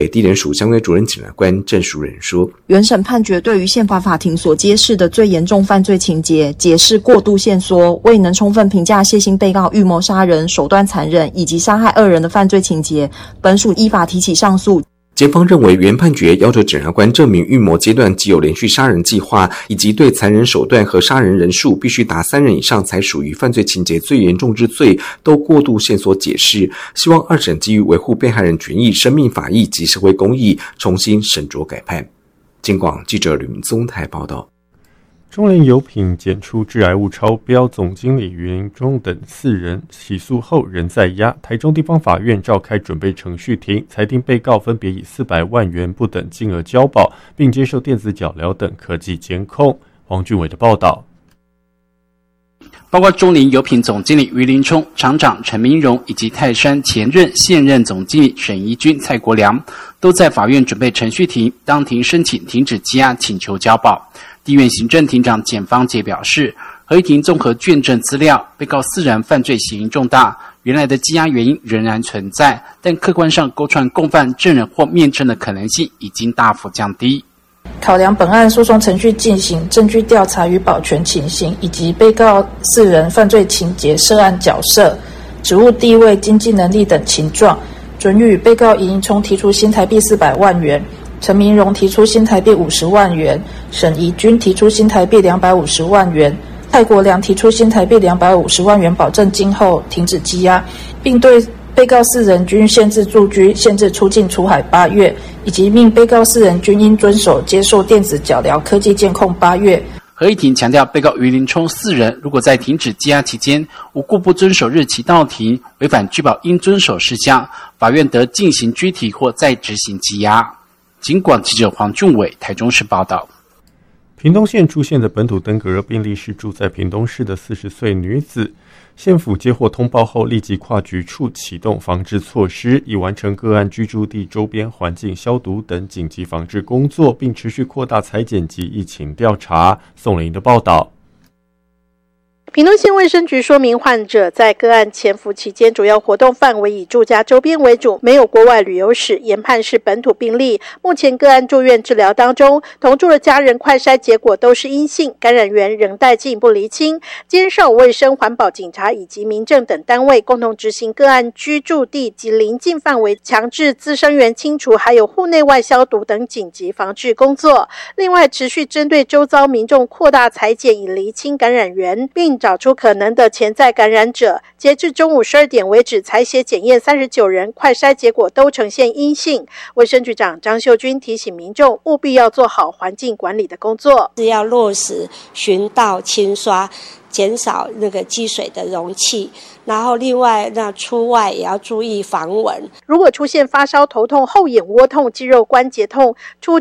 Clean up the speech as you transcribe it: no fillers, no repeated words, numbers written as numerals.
地检署相关主任检察官郑淑仁说， 原审判决对于宪法法庭所揭示的最严重犯罪情节解释过度限缩，未能充分评价谢姓被告预谋杀人、手段残忍以及杀害2人的犯罪情节，本署依法提起上诉。 检方认为原判决要求检察官证明预谋阶段即有连续杀人计划，以及对残忍手段和杀人人数必须达3人以上才属于犯罪情节最严重之罪，都过度限缩解释，希望二审基于维护被害人权益、生命法益及社会公益，重新审酌改判。警广记者吕明宗台报道。 中联油品检出致癌物超标，总经理于林忠等4人起诉后仍在押。台中地方法院召开准备程序庭，裁定被告分别以400万元不等金额交保，并接受电子脚镣等科技监控。黄俊伟的报道。 包括中联油品总经理于林冲、厂长陈明荣以及泰山前任、现任总经理沈怡君、蔡国良，都在法院准备程序庭当庭申请停止羁押，请求交保。地院行政庭长简方杰表示，合议庭综合卷证资料，被告4人犯罪嫌疑重大，原来的羁押原因仍然存在，但客观上勾串共犯证人或面证的可能性已经大幅降低。 考量本案诉讼程序进行、证据调查与保全情形，以及被告4人犯罪情节、涉案角色、职务地位、经济能力等情状，准予被告尹盈冲提出新台币400万元，陈明荣提出新台币50万元，沈怡君提出新台币250万元，蔡国良提出新台币250万元保证金后停止羁押，并对被告4人均限制住居、限制出境出海8月，以及命被告4人均应遵守接受电子脚镣科技监控8月。 合议庭强调，被告于林冲4人如果在停止羁押期间无故不遵守日期到庭，违反居保应遵守事项，法院得进行拘提或再执行羁押。警广记者黄俊伟台中市报道。 屏东县出现的本土登革热病例是住在屏东市的40岁女子。县府接获通报后，立即跨局处启动防治措施，以完成个案居住地周边环境消毒等紧急防治工作，并持续扩大采检及疫情调查。宋玲的报道。 屏东县卫生局说明，患者在个案潜伏期间，主要活动范围以住家周边为主，没有国外旅游史，研判是本土病例。目前个案住院治疗当中，同住的家人快筛结果都是阴性，感染源仍待进一步厘清。监守卫生、环保、警察以及民政等单位共同执行个案居住地及邻近范围强制滋生源清除，还有户内外消毒等紧急防治工作。另外，持续针对周遭民众扩大采检，以厘清感染源，并找出可能的潜在感染者。截至中午12点为止，采血检验39人，快筛结果都呈现阴性。卫生局长张秀君提醒民众，务必要做好环境管理的工作， 是要落实巡倒清刷，减少那个积水的容器，然后另外那出外也要注意防蚊。 如果出现发烧、头痛、后眼窝痛、肌肉关节痛、出